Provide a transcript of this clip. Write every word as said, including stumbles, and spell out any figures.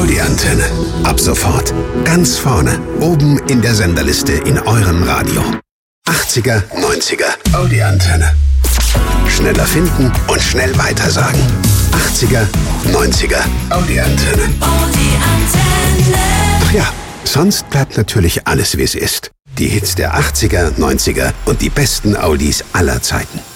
Audi-Antenne. Ab sofort ganz vorne, oben in der Senderliste in eurem Radio. achtziger, neunziger Audi-Antenne. Schneller finden und schnell weitersagen. achtziger, neunziger Audi-Antenne. Audi-Antenne. Ach ja, sonst bleibt natürlich alles, wie es ist. Die Hits der achtziger, neunziger und die besten Audis aller Zeiten.